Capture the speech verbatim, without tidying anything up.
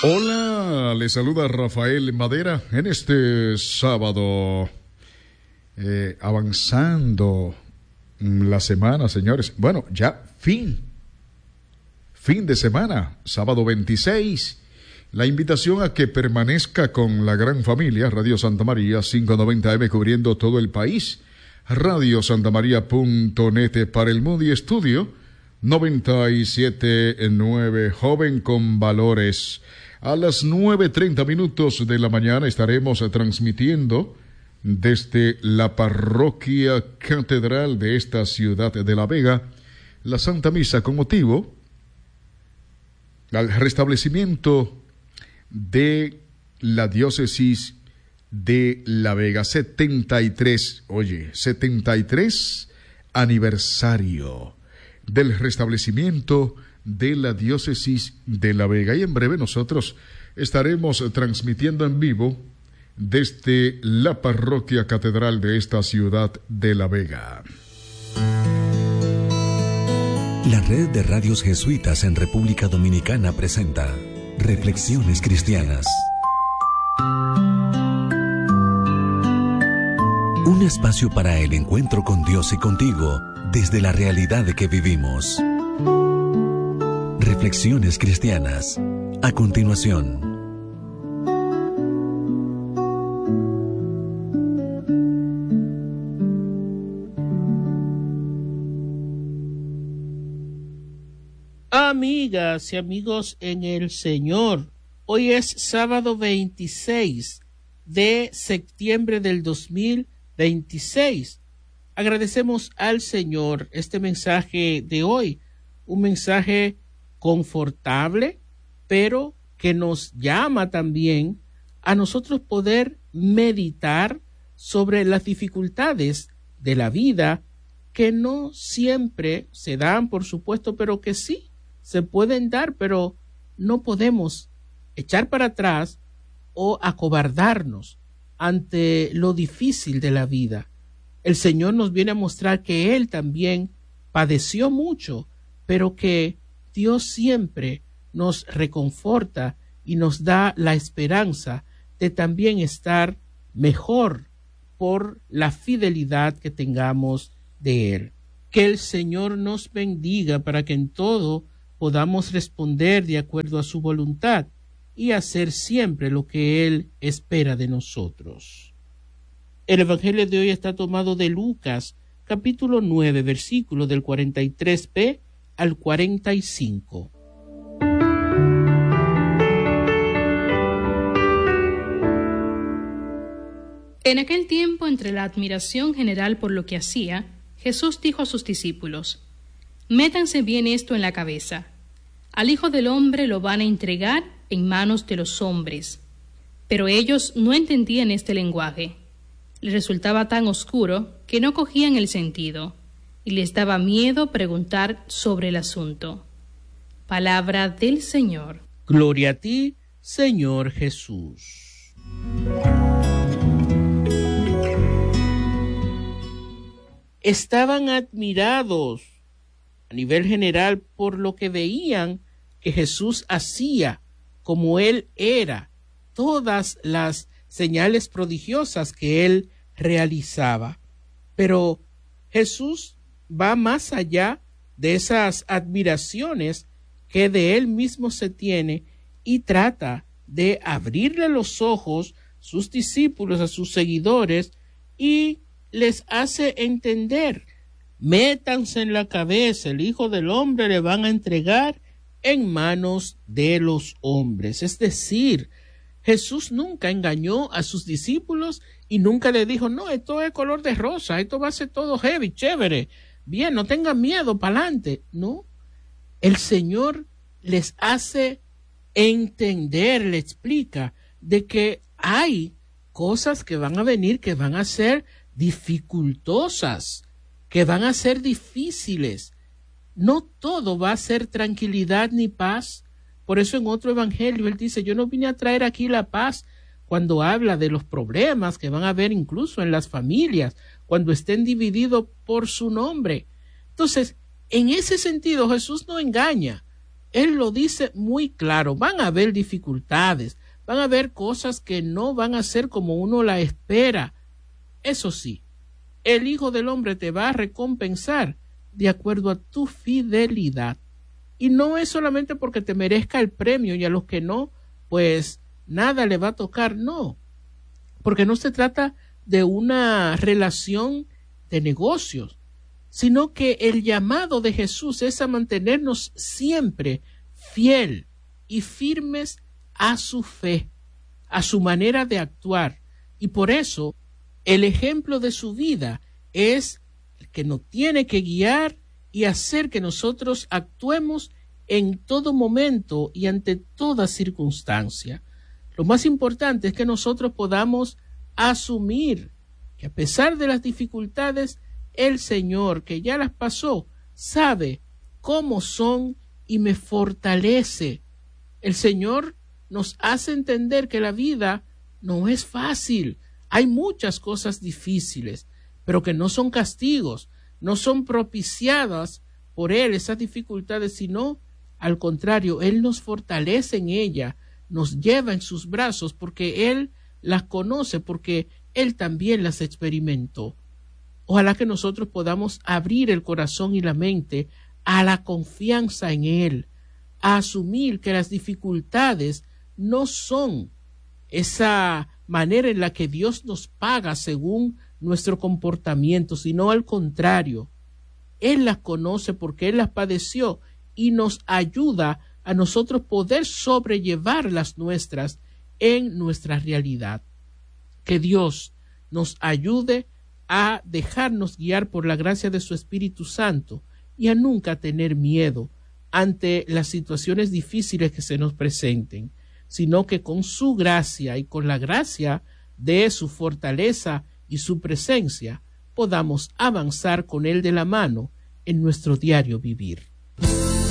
Hola, les saluda Rafael Madera en este sábado, eh, avanzando la semana, señores. Bueno, ya fin, fin de semana, sábado veintiséis. La invitación a que permanezca con la gran familia, Radio Santa María, quinientos noventa eme cubriendo todo el país, radio santa maría punto net para el mundo y estudio noventa y siete punto nueve, joven con valores. A las nueve treinta minutos de la mañana estaremos transmitiendo desde la parroquia catedral de esta ciudad de La Vega la Santa Misa con motivo al restablecimiento de la diócesis de La Vega. setenta y tres, oye, setenta y tres aniversario del restablecimiento de la diócesis de La Vega. Y en breve nosotros estaremos transmitiendo en vivo desde la parroquia catedral de esta ciudad de La Vega. La red de radios jesuitas en República Dominicana presenta Reflexiones Cristianas. Un espacio para el encuentro con Dios y contigo desde la realidad de que vivimos. Reflexiones Cristianas. A continuación. Amigas y amigos en el Señor, hoy es sábado veintiséis de septiembre del dos mil veintiséis. Agradecemos al Señor este mensaje de hoy, un mensaje confortable, pero que nos llama también a nosotros poder meditar sobre las dificultades de la vida que no siempre se dan, por supuesto, pero que sí se pueden dar, pero no podemos echar para atrás o acobardarnos ante lo difícil de la vida. El Señor nos viene a mostrar que Él también padeció mucho, pero que Dios siempre nos reconforta y nos da la esperanza de también estar mejor por la fidelidad que tengamos de Él. Que el Señor nos bendiga para que en todo podamos responder de acuerdo a su voluntad y hacer siempre lo que Él espera de nosotros. El Evangelio de hoy está tomado de Lucas, capítulo nueve, versículo del cuarenta y tres b al cuarenta y cinco. En aquel tiempo, entre la admiración general por lo que hacía, Jesús dijo a sus discípulos: métanse bien esto en la cabeza. Al Hijo del Hombre lo van a entregar en manos de los hombres. Pero ellos no entendían este lenguaje. Les resultaba tan oscuro que no cogían el sentido, y les daba miedo preguntar sobre el asunto. Palabra del Señor. Gloria a ti, Señor Jesús. Estaban admirados a nivel general por lo que veían que Jesús hacía, como Él era, todas las señales prodigiosas que Él realizaba. Pero Jesús va más allá de esas admiraciones que de Él mismo se tiene y trata de abrirle los ojos a sus discípulos, a sus seguidores, y les hace entender: métanse en la cabeza, el Hijo del Hombre le van a entregar en manos de los hombres. Es decir, Jesús nunca engañó a sus discípulos y nunca le dijo: no, esto es color de rosa, esto va a ser todo heavy, chévere, bien, no tengan miedo, pa'lante. No, el Señor les hace entender, le explica de que hay cosas que van a venir, que van a ser dificultosas, que van a ser difíciles. No todo va a ser tranquilidad ni paz. Por eso en otro evangelio él dice: yo no vine a traer aquí la paz, cuando habla de los problemas que van a haber incluso en las familias, cuando estén divididos por su nombre. Entonces, en ese sentido, Jesús no engaña. Él lo dice muy claro. Van a haber dificultades, van a haber cosas que no van a ser como uno la espera. Eso sí, el Hijo del Hombre te va a recompensar de acuerdo a tu fidelidad. Y no es solamente porque te merezca el premio y a los que no, pues nada le va a tocar, no. Porque no se trata de una relación de negocios, sino que el llamado de Jesús es a mantenernos siempre fiel y firmes a su fe, a su manera de actuar. Y por eso el ejemplo de su vida es el que nos tiene que guiar y hacer que nosotros actuemos en todo momento y ante toda circunstancia. Lo más importante es que nosotros podamos asumir que a pesar de las dificultades, el Señor, que ya las pasó, sabe cómo son y me fortalece. El Señor nos hace entender que la vida no es fácil. Hay muchas cosas difíciles, pero que no son castigos, no son propiciadas por Él esas dificultades, sino al contrario, Él nos fortalece en ella, nos lleva en sus brazos porque Él las conoce, porque Él también las experimentó. Ojalá que nosotros podamos abrir el corazón y la mente a la confianza en Él, a asumir que las dificultades no son esa manera en la que Dios nos paga según nuestro comportamiento, sino al contrario. Él las conoce porque Él las padeció y nos ayuda a nosotros poder sobrellevar las nuestras en nuestra realidad. Que Dios nos ayude a dejarnos guiar por la gracia de su Espíritu Santo y a nunca tener miedo ante las situaciones difíciles que se nos presenten, sino que con su gracia y con la gracia de su fortaleza y su presencia podamos avanzar con Él de la mano en nuestro diario vivir.